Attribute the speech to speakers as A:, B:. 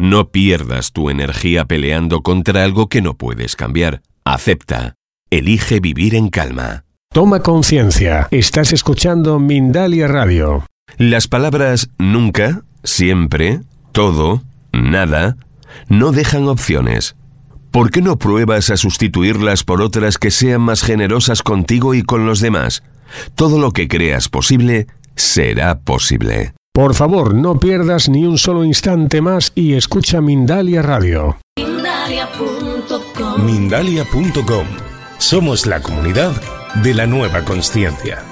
A: No pierdas tu energía peleando contra algo que no puedes cambiar. Acepta. Elige vivir en calma.
B: Toma conciencia. Estás escuchando Mindalia Radio.
A: Las palabras nunca, siempre, todo, nada, no dejan opciones. ¿Por qué no pruebas a sustituirlas por otras que sean más generosas contigo y con los demás? Todo lo que creas posible, será posible.
B: Por favor, no pierdas ni un solo instante más y escucha Mindalia Radio.
C: Mindalia.com. Somos la comunidad de la nueva consciencia.